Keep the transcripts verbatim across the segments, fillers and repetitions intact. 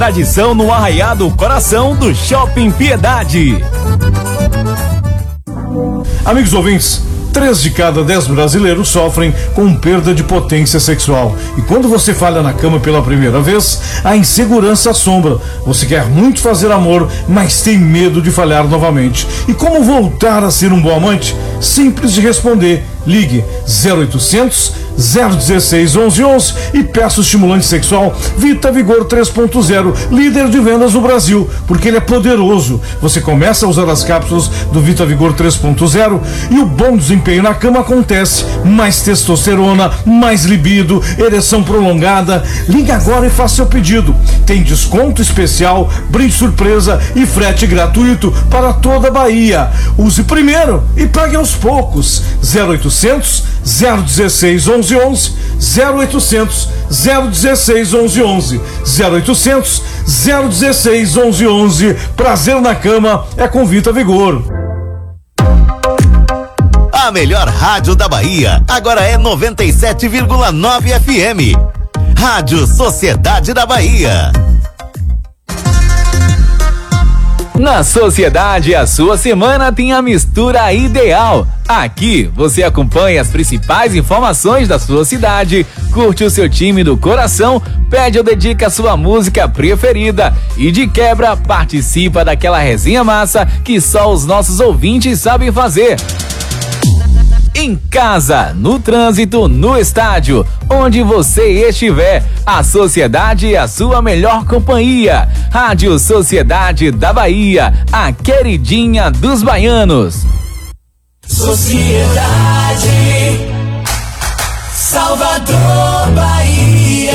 Tradição no Arraiá do Coração do Shopping Piedade. Amigos ouvintes, três de cada dez brasileiros sofrem com perda de potência sexual. E quando você falha na cama pela primeira vez, a insegurança assombra. Você quer muito fazer amor, mas tem medo de falhar novamente. E como voltar a ser um bom amante? Simples de responder. Ligue zero oitocentos, zero dezesseis, onze onze e peça o estimulante sexual Vita Vigor três ponto zero, líder de vendas no Brasil, porque ele é poderoso. Você começa a usar as cápsulas do Vita Vigor três ponto zero e o bom desempenho na cama acontece. Mais testosterona, mais libido, ereção prolongada. Ligue agora e faça seu pedido. Tem desconto especial, brinde surpresa e frete gratuito para toda a Bahia. Use primeiro e pague aos poucos. zero oitocentos, zero dezesseis, onze onze, zero oitocentos, zero dezesseis, onze onze, zero oitocentos, zero dezesseis, onze onze. Prazer na cama é com Vita Vigor. A melhor rádio da Bahia agora é noventa e sete vírgula nove F M. Rádio Sociedade da Bahia. Na Sociedade, a sua semana tem a mistura ideal. Aqui você acompanha as principais informações da sua cidade, curte o seu time do coração, pede ou dedica a sua música preferida e de quebra participa daquela resenha massa que só os nossos ouvintes sabem fazer. Em casa, no trânsito, no estádio, onde você estiver, a Sociedade é a sua melhor companhia. Rádio Sociedade da Bahia, a queridinha dos baianos. Sociedade, Salvador, Bahia.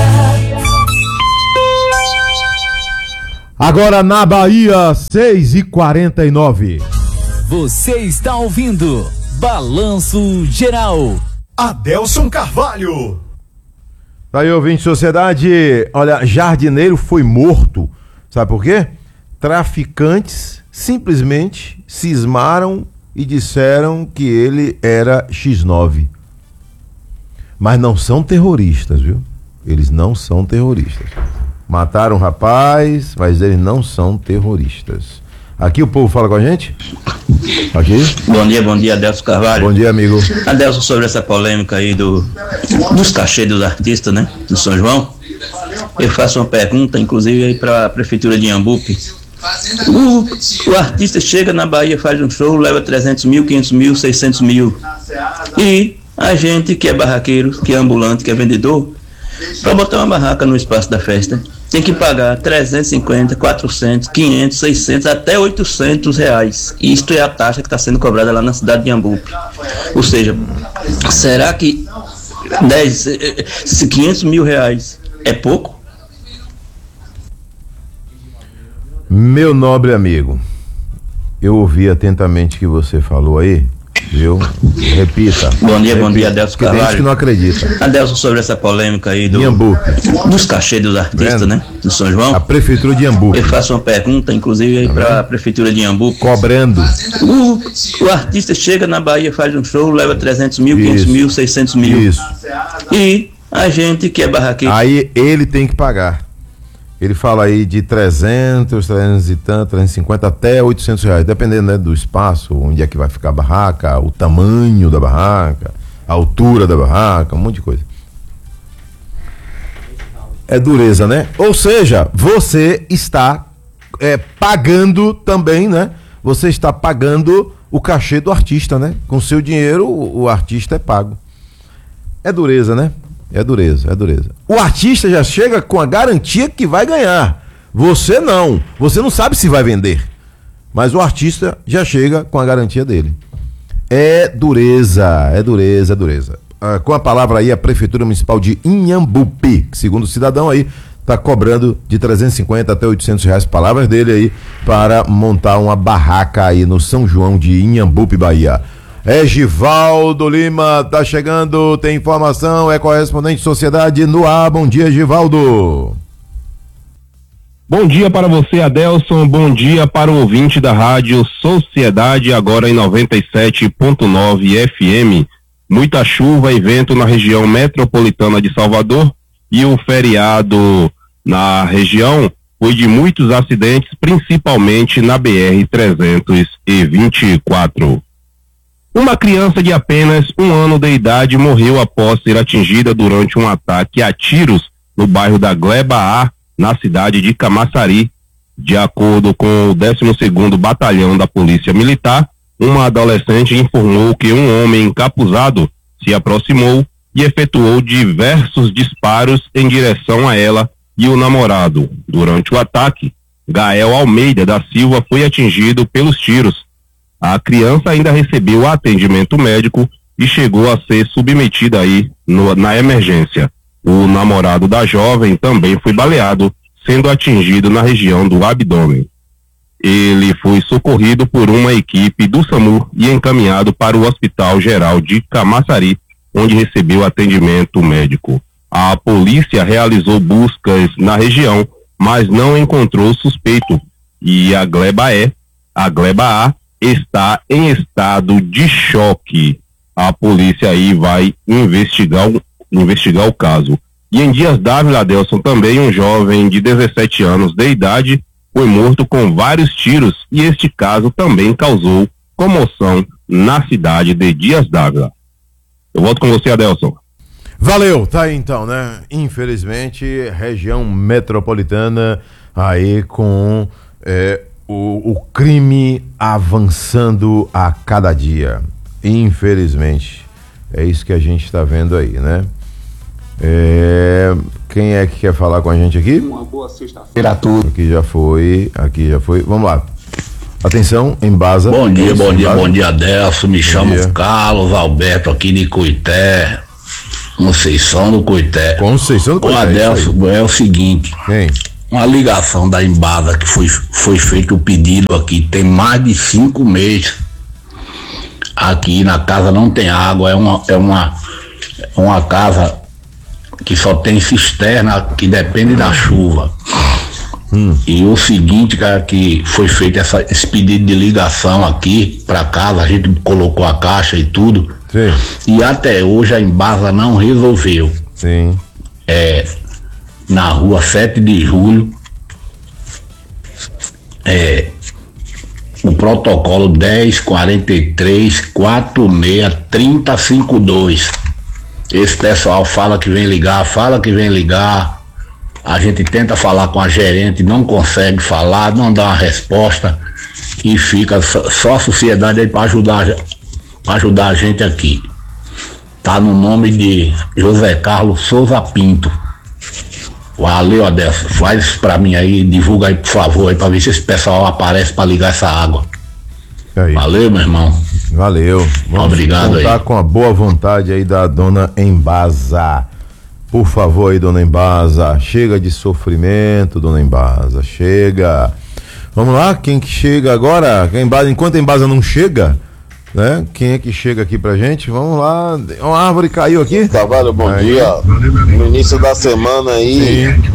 Agora na Bahia, seis e quarenta e nove. Você está ouvindo Balanço Geral. Adelson Carvalho. Tá aí, ouvinte de Sociedade. Olha, jardineiro foi morto. Sabe por quê? Traficantes simplesmente cismaram e disseram que ele era xis nove. Mas não são terroristas, viu? Eles não são terroristas. Mataram um rapaz, mas eles não são terroristas. Aqui o povo fala com a gente? Aqui? Bom dia, bom dia, Adelson Carvalho. Bom dia, amigo. Adelson, sobre essa polêmica aí do, dos cachês dos artistas, né? Do São João. Eu faço uma pergunta, inclusive, aí para a Prefeitura de Iambupe. O, o artista chega na Bahia, faz um show, leva trezentos mil, quinhentos mil, seiscentos mil. E a gente que é barraqueiro, que é ambulante, que é vendedor, para botar uma barraca no espaço da festa, tem que pagar trezentos e cinquenta, quatrocentos, quinhentos, seiscentos, até oitocentos reais. E isto é a taxa que está sendo cobrada lá na cidade de Iambupe. Ou seja, será que dez, quinhentos mil reais é pouco? Meu nobre amigo, eu ouvi atentamente o que você falou aí, viu? Repita. Bom dia, repita, bom dia, Adelson Carvalho. Tem gente que não acredita. Adelson, sobre essa polêmica aí do, dos cachês dos artistas, Vendo? né? Do São João. A Prefeitura de Iambupe. Eu faço uma pergunta, inclusive, aí para a Prefeitura de Iambupe. Cobrando. O, o artista chega na Bahia, faz um show, leva trezentos mil, quinhentos mil, seiscentos mil. Isso. E a gente que é barraqueiro. Aí ele tem que pagar. Ele fala aí de trezentos, trezentos e tanto, trezentos e cinquenta até oitocentos reais, dependendo, né, do espaço, onde é que vai ficar a barraca, o tamanho da barraca, a altura da barraca, um monte de coisa. É dureza, né? Ou seja, você está é, pagando também, né? Você está pagando o cachê do artista, né? Com seu dinheiro, o, o artista é pago. É dureza, né? É dureza, é dureza. O artista já chega com a garantia que vai ganhar. Você não. Você não sabe se vai vender. Mas o artista já chega com a garantia dele. É dureza, é dureza, é dureza. Ah, com a palavra aí, a Prefeitura Municipal de Inhambupe, que segundo o cidadão aí, está cobrando de trezentos e cinquenta até oitocentos reais, palavras dele aí, para montar uma barraca aí no São João de Inhambupe, Bahia. É Givaldo Lima, tá chegando, tem informação, é correspondente de Sociedade no ar. Bom dia, Givaldo. Bom dia para você, Adelson, bom dia para o ouvinte da rádio Sociedade, agora em noventa e sete ponto nove F M. Muita chuva e vento na região metropolitana de Salvador e o feriado na região foi de muitos acidentes, principalmente na B R trezentos e vinte e quatro. Uma criança de apenas um ano de idade morreu após ser atingida durante um ataque a tiros no bairro da Gleba A, na cidade de Camaçari. De acordo com o décimo segundo Batalhão da Polícia Militar, uma adolescente informou que um homem encapuzado se aproximou e efetuou diversos disparos em direção a ela e o namorado. Durante o ataque, Gael Almeida da Silva foi atingido pelos tiros. A criança ainda recebeu atendimento médico e chegou a ser submetida aí no, na emergência. O namorado da jovem também foi baleado, sendo atingido na região do abdômen. Ele foi socorrido por uma equipe do SAMU e encaminhado para o Hospital Geral de Camaçari, onde recebeu atendimento médico. A polícia realizou buscas na região, mas não encontrou suspeito, e a Gleba E, a Gleba A, está em estado de choque. A polícia aí vai investigar, investigar o caso. E em Dias Dávila, Adelson, também um jovem de dezessete anos de idade foi morto com vários tiros, e este caso também causou comoção na cidade de Dias Dávila. Eu volto com você, Adelson. Valeu, tá aí então, né? Infelizmente, região metropolitana aí com é, o, o crime avançando a cada dia. Infelizmente, é isso que a gente está vendo aí, né? É, quem é que quer falar com a gente aqui? Uma boa sexta-feira a todos. Aqui já foi, aqui já foi. Vamos lá. Atenção, Embasa. Bom dia, Isso, bom dia, Embasa. bom dia, Adelson. Me Bom chamo dia. Carlos Alberto, aqui de Cuité, Conceição do Cuité. Conceição do Cuité. Ô, Adelson, é o seguinte. Quem? Uma ligação da Embasa que foi, foi feito o pedido aqui, tem mais de cinco meses. Aqui na casa não tem água, é uma, é uma, é uma casa que só tem cisterna, que depende da chuva. Hum. E o seguinte, cara, que foi feito essa, esse pedido de ligação aqui pra casa, a gente colocou a caixa e tudo. Sim. E até hoje a Embasa não resolveu. Sim. É, na rua sete de julho, é, o protocolo dez quarenta e três quarenta e seis trinta cinquenta e dois. Esse pessoal fala que vem ligar, fala que vem ligar. A gente tenta falar com a gerente, não consegue falar, não dá uma resposta, e fica só, só a sociedade aí para ajudar, pra ajudar a gente aqui. Tá no nome de José Carlos Souza Pinto. Valeu, Adelson. Faz isso pra mim aí, divulga aí, por favor, aí, pra ver se esse pessoal aparece pra ligar essa água. Aí. Valeu, meu irmão. Valeu. Vamos Obrigado contar aí. com a boa vontade aí da dona Embasa. Por favor aí, dona Embasa. Chega de sofrimento, dona Embasa. Chega. Vamos lá, quem que chega agora? Quem Embasa, enquanto a Embasa não chega, né? Quem é que chega aqui pra gente? Vamos lá. Uma árvore caiu aqui. Cavalho, bom Aí. dia. No início da semana aí, Sim.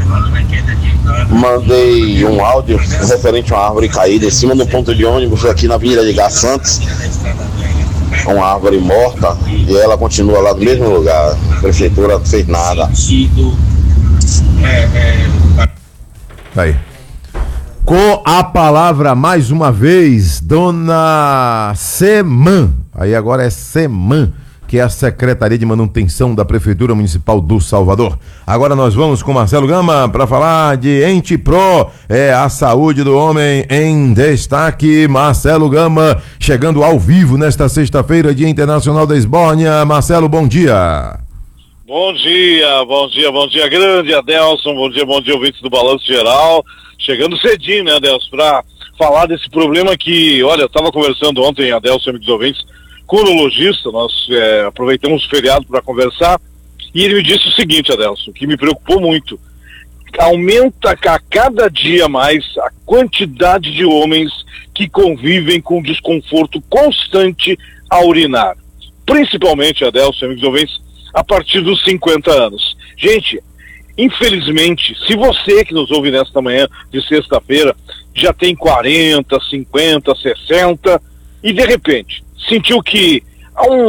mandei um áudio referente a uma árvore caída em cima do ponto de ônibus aqui na Avenida de Gá Santos. Uma árvore morta e ela continua lá no mesmo lugar. A prefeitura não fez nada. Aí. Com a palavra mais uma vez, dona Seman. Aí agora é Seman, que é a Secretaria de Manutenção da Prefeitura Municipal do Salvador. Agora nós vamos com Marcelo Gama para falar de Ente Pro, é a saúde do homem em destaque. Marcelo Gama chegando ao vivo nesta sexta-feira, Dia Internacional da Esbórnia. Marcelo, bom dia. Bom dia, bom dia, bom dia, grande Adelson, bom dia, bom dia, ouvintes do Balanço Geral. Chegando cedinho, né, Adelson, para falar desse problema que, olha, eu estava conversando ontem, Adelson, amigos ouvintes, com o urologista, nós é, aproveitamos o feriado para conversar, e ele me disse o seguinte, Adelson, que me preocupou muito: aumenta a cada dia mais a quantidade de homens que convivem com desconforto constante ao urinar, principalmente, Adelson, amigos ouvintes, a partir dos cinquenta anos. Gente, infelizmente, se você que nos ouve nesta manhã de sexta-feira já tem quarenta, cinquenta, sessenta e de repente sentiu que há um,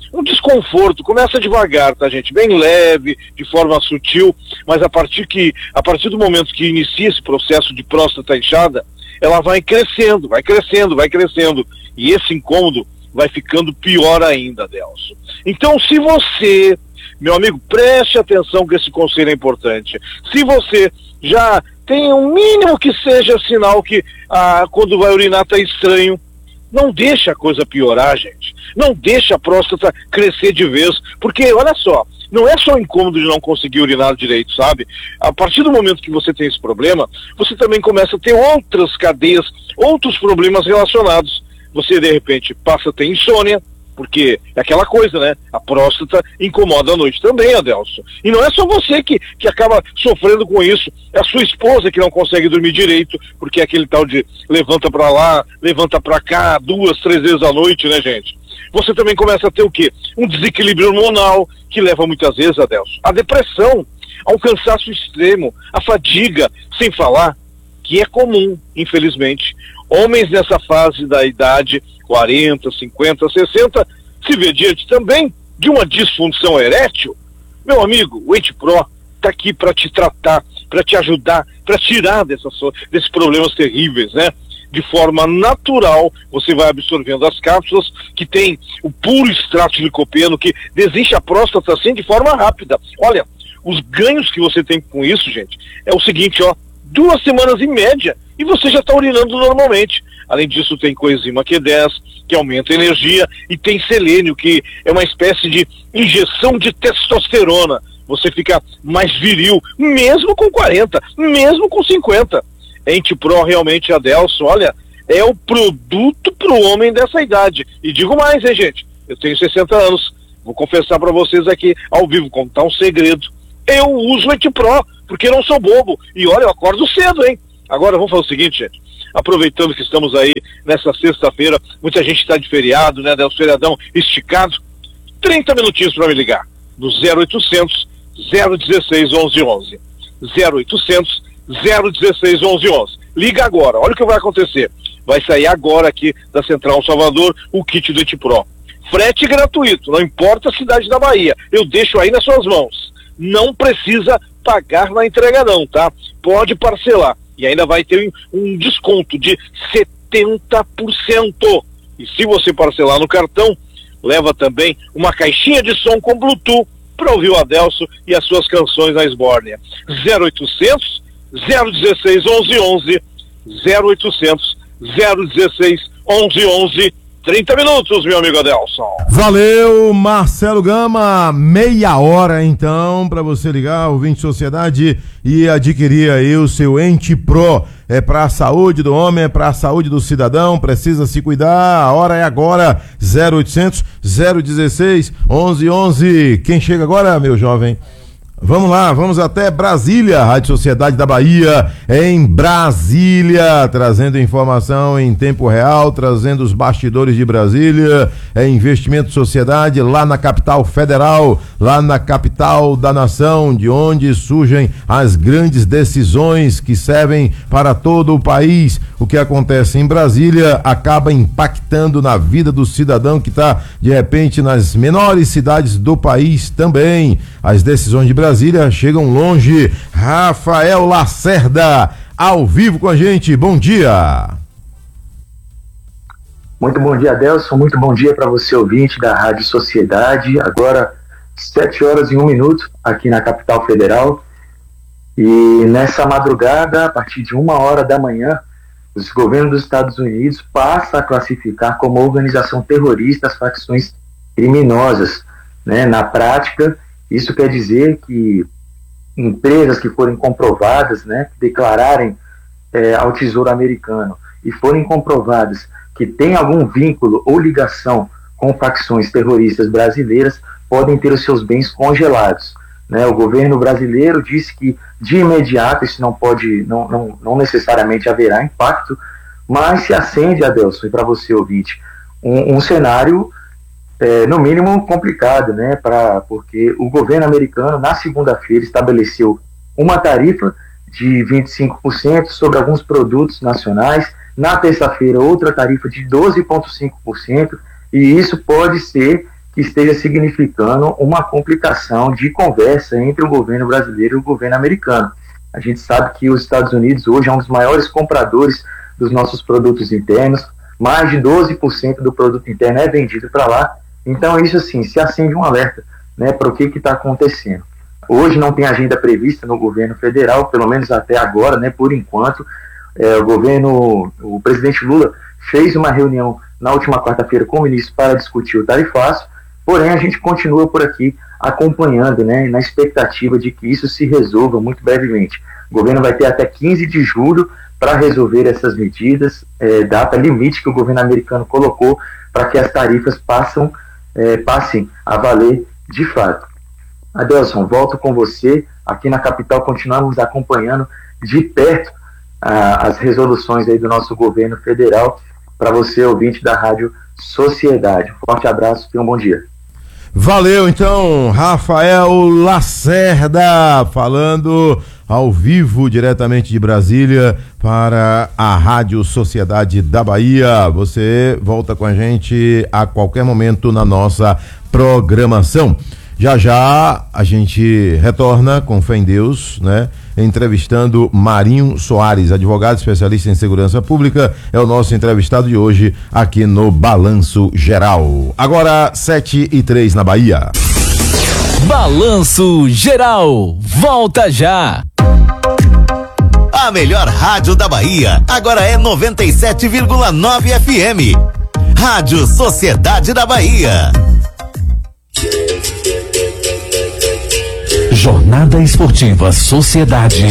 um desconforto, começa devagar, tá, gente? Bem leve, de forma sutil, mas a partir que, a partir do momento que inicia esse processo de próstata inchada, ela vai crescendo, vai crescendo, vai crescendo, e esse incômodo vai ficando pior ainda, Adelson. Então, se você, meu amigo, preste atenção que esse conselho é importante. Se você já tem um mínimo que seja sinal que ah, quando vai urinar tá estranho, não deixa a coisa piorar, gente. Não deixa a próstata crescer de vez, porque, olha só, não é só o incômodo de não conseguir urinar direito, sabe? A partir do momento que você tem esse problema, você também começa a ter outras cadeias, outros problemas relacionados. Você, de repente, passa a ter insônia, porque é aquela coisa, né? A próstata incomoda à noite também, Adelson. E não é só você que, que acaba sofrendo com isso, é a sua esposa que não consegue dormir direito, porque é aquele tal de levanta pra lá, levanta pra cá, duas, três vezes à noite, né, gente? Você também começa a ter o quê? Um desequilíbrio hormonal, que leva muitas vezes, Adelson, a depressão, a um cansaço extremo, a fadiga, sem falar que é comum, infelizmente, homens nessa fase da idade, quarenta, cinquenta, sessenta, se vê diante também de uma disfunção erétil. Meu amigo, o Antipro está aqui para te tratar, para te ajudar, para tirar dessas, desses problemas terríveis, né? De forma natural, você vai absorvendo as cápsulas que tem o puro extrato de licopeno, que desincha a próstata assim de forma rápida. Olha, os ganhos que você tem com isso, gente, é o seguinte, ó, duas semanas em média, e você já está urinando normalmente. Além disso, tem coenzima Q dez, que aumenta a energia, e tem selênio, que é uma espécie de injeção de testosterona. Você fica mais viril, mesmo com quarenta, mesmo com cinquenta. Antipro realmente, Adelson, olha, é o produto para o homem dessa idade. E digo mais, hein, gente? Eu tenho sessenta anos, vou confessar para vocês aqui, ao vivo, contar um segredo. Eu uso Antipro, porque eu não sou bobo. E olha, eu acordo cedo, hein? Agora, vamos fazer o seguinte, gente. Aproveitando que estamos aí nessa sexta-feira, muita gente está de feriado, né? Del feriadão esticado. trinta minutinhos para me ligar. No zero oitocentos, zero dezesseis, onze onze. zero oitocentos, zero dezesseis, onze onze. Liga agora, olha o que vai acontecer. Vai sair agora aqui da Central Salvador o kit do Antipro. Frete gratuito, não importa a cidade da Bahia. Eu deixo aí nas suas mãos. Não precisa pagar na entrega não, tá? Pode parcelar. E ainda vai ter um desconto de setenta por cento. E se você parcelar no cartão, leva também uma caixinha de som com Bluetooth para ouvir o Adelson e as suas canções na Esbórnia. zero oitocentos, zero dezesseis, onze onze. zero oitocentos, zero dezesseis, onze onze. trinta minutos, meu amigo Adelson. Valeu, Marcelo Gama. Meia hora, então, para você ligar, ouvinte Sociedade, e adquirir aí o seu Antipro. É para a saúde do homem, é para a saúde do cidadão, precisa se cuidar. A hora é agora. zero oitocentos, zero dezesseis, onze onze. Quem chega agora, meu jovem? Vamos lá, vamos até Brasília, Rádio Sociedade da Bahia, em Brasília, trazendo informação em tempo real, trazendo os bastidores de Brasília, é Investimento Sociedade, lá na capital federal, lá na capital da nação, de onde surgem as grandes decisões que servem para todo o país. O que acontece em Brasília acaba impactando na vida do cidadão que está, de repente, nas menores cidades do país também. As decisões de Brasília Brasília chegam longe. Rafael Lacerda, ao vivo com a gente, bom dia. Muito bom dia, Adelson, muito bom dia para você, ouvinte da Rádio Sociedade. Agora, sete horas e um minuto, aqui na capital federal. E nessa madrugada, a partir de uma hora da manhã, o governo dos Estados Unidos passa a classificar como organização terrorista as facções criminosas, né? Na prática, isso quer dizer que empresas que forem comprovadas, né, que declararem é, ao Tesouro Americano e forem comprovadas que tem algum vínculo ou ligação com facções terroristas brasileiras, podem ter os seus bens congelados, né? O governo brasileiro disse que de imediato isso não pode, não, não, não necessariamente haverá impacto, mas se acende, Adelson, e para você ouvinte, um, um cenário É, no mínimo complicado, né, pra, porque o governo americano na segunda-feira estabeleceu uma tarifa de vinte e cinco por cento sobre alguns produtos nacionais, na terça-feira outra tarifa de doze vírgula cinco por cento, e isso pode ser que esteja significando uma complicação de conversa entre o governo brasileiro e o governo americano. A gente sabe que os Estados Unidos hoje é um dos maiores compradores dos nossos produtos internos, mais de doze por cento do produto interno é vendido para lá. Então isso assim, se acende um alerta, né, para o que está acontecendo. Hoje não tem agenda prevista no governo federal, pelo menos até agora, né, por enquanto. É, o governo, o presidente Lula fez uma reunião na última quarta-feira com o ministro para discutir o tarifaço, porém a gente continua por aqui acompanhando, né, na expectativa de que isso se resolva muito brevemente. O governo vai ter até quinze de julho para resolver essas medidas, é, data limite que o governo americano colocou para que as tarifas passam, é, passem a valer de fato. Adelson, volto com você. Aqui na capital continuamos acompanhando de perto ah, as resoluções aí do nosso governo federal. Para você, ouvinte da Rádio Sociedade. Forte abraço e um bom dia. Valeu, então, Rafael Lacerda, falando ao vivo, diretamente de Brasília, para a Rádio Sociedade da Bahia. Você volta com a gente a qualquer momento na nossa programação. Já já a gente retorna com fé em Deus, né? Entrevistando Marinho Soares, advogado especialista em segurança pública, é o nosso entrevistado de hoje aqui no Balanço Geral. Agora, sete e três na Bahia. Balanço Geral, volta já. A melhor rádio da Bahia agora é noventa e sete vírgula nove F M. Rádio Sociedade da Bahia. Jornada Esportiva Sociedade.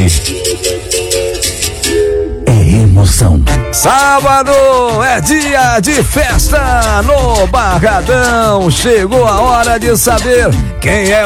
É emoção. Sábado é dia de festa no Barradão. Chegou a hora de saber quem é